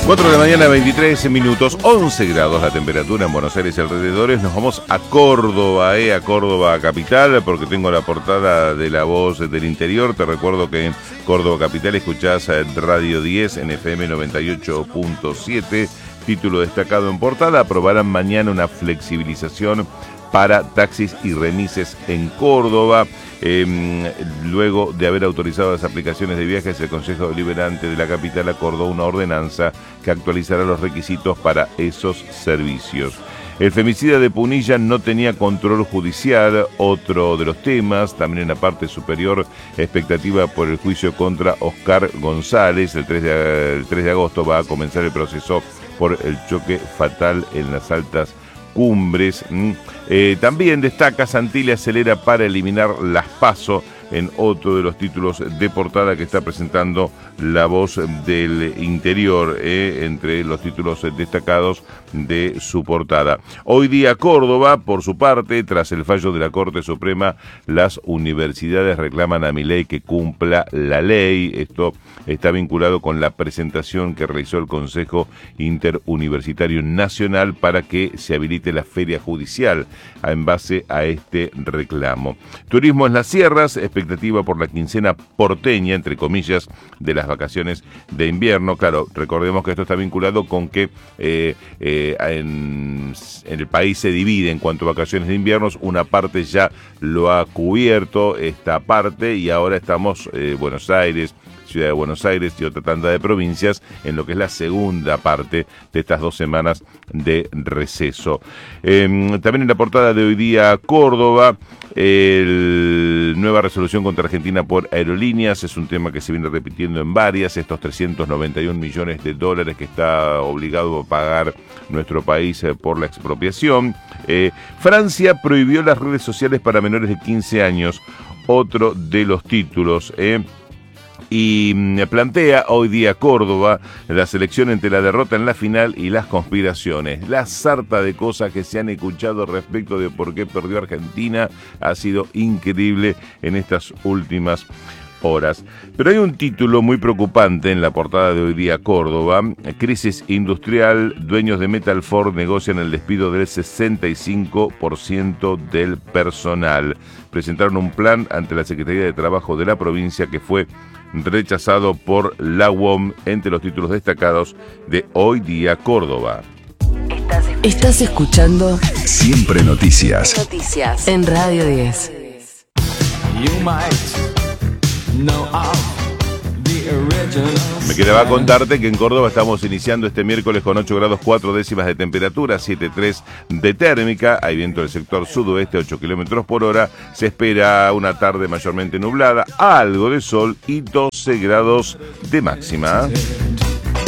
4 de la mañana, 23 minutos, 11 grados la temperatura en Buenos Aires y alrededores. Nos vamos a Córdoba, a Córdoba capital, porque tengo la portada de La Voz del Interior. Te recuerdo que en Córdoba capital escuchás Radio 10 en FM 98.7. Título destacado en portada: aprobarán mañana una flexibilización para taxis y remises en Córdoba. Luego de haber autorizado las aplicaciones de viajes, el Consejo Deliberante de la capital acordó una ordenanza que actualizará los requisitos para esos servicios. El femicida de Punilla no tenía control judicial, otro de los temas. También en la parte superior, expectativa por el juicio contra Oscar González. El 3 de agosto va a comenzar el proceso por el choque fatal en las altas cumbres. También destaca: Santilli acelera para eliminar las PASO, en otro de los títulos de portada que está presentando La Voz del Interior, entre los títulos destacados de su portada. Hoy día Córdoba, por su parte, tras el fallo de la Corte Suprema, las universidades reclaman a Milei que cumpla la ley. Esto está vinculado con la presentación que realizó el Consejo Interuniversitario Nacional para que se habilite la feria judicial en base a este reclamo. Turismo en las sierras, expectativa por la quincena porteña, entre comillas, de las vacaciones de invierno. Claro, recordemos que esto está vinculado con que en el país se divide en cuanto a vacaciones de inviernos. Una parte ya lo ha cubierto esta parte y ahora estamos Buenos Aires, Ciudad de Buenos Aires y otra tanda de provincias en lo que es la segunda parte de estas 2 semanas de receso. También en la portada de Hoy Día Córdoba, nueva resolución contra Argentina por aerolíneas. Es un tema que se viene repitiendo en varias. Estos 391 millones de dólares que está obligado a pagar nuestro país por la expropiación. Francia prohibió las redes sociales para menores de 15 años. Otro de los títulos, y plantea Hoy Día Córdoba la selección entre la derrota en la final y las conspiraciones. La sarta de cosas que se han escuchado respecto de por qué perdió Argentina ha sido increíble en estas últimas horas. Pero hay un título muy preocupante en la portada de Hoy Día Córdoba: crisis industrial, dueños de Metalfor negocian el despido del 65% del personal. Presentaron un plan ante la Secretaría de Trabajo de la provincia que fue rechazado por la UOM, entre los títulos destacados de Hoy Día Córdoba. Estás escuchando Siempre Noticias. Noticias en Radio 10. Me quedaba contarte que en Córdoba estamos iniciando este miércoles con 8 grados 4 décimas de temperatura, 7,3 de térmica. Hay viento del sector sudoeste, 8 kilómetros por hora. Se espera una tarde mayormente nublada, algo de sol y 12 grados de máxima.